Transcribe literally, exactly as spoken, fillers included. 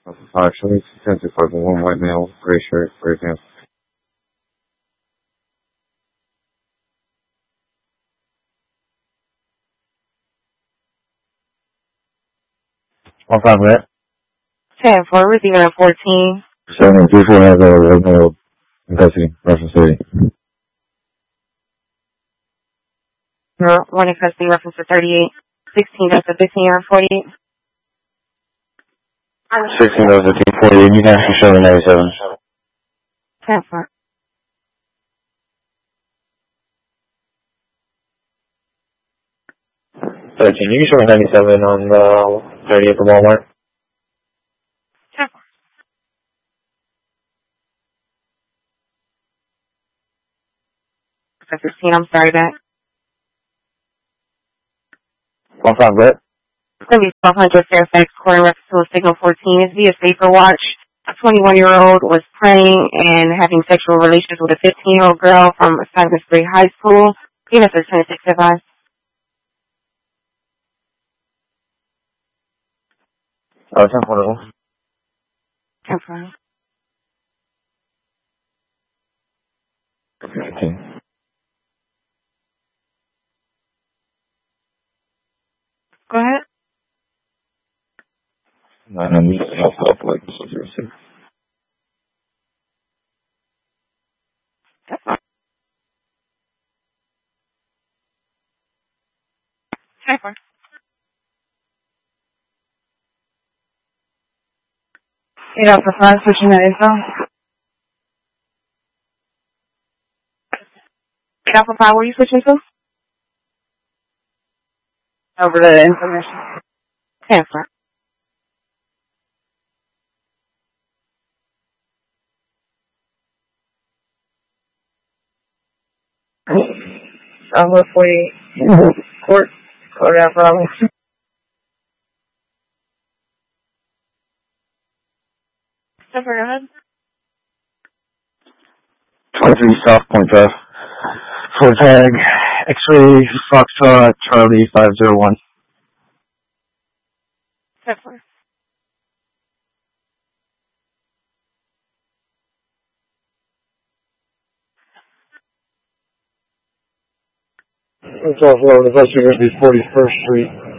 Uh, show me ten to five, one white male, gray shirt, gray pants. One five red. ten four, receiving at fourteen. Seven three four has a red male in custody, reference thirty. No, one in custody, reference to thirty-eight. sixteen, that's a fifteen yard forty-eight. Sixteen goes to T forty-eight, you can actually show me ninety-seven. ten four. Thirteen, you can show me ninety-seven on the thirty at the Walmart. ten four. fifteen, I'm sorry, back. One five red. twelve hundred Fairfax Court, reference to a signal fourteen is via safer watch. A twenty-one-year-old was praying and having sexual relations with a fifteen-year-old girl from Simon Spray High School. Unit twenty-six advised. Oh, ten four. ten four. fifteen. Go ahead. Nine on me, help up like zero six. ten four. eight Alpha five, switching that info. eight Alpha five, where are you switching to? Over the information. ten four. I'm with forty-eight. Court. Court Alpha. ten four, go ahead. twenty-three South Point Drive. Full tag, X-ray, Foxtrot, Charlie, five zero one. ten four. It's also the bus unit is forty-first Street.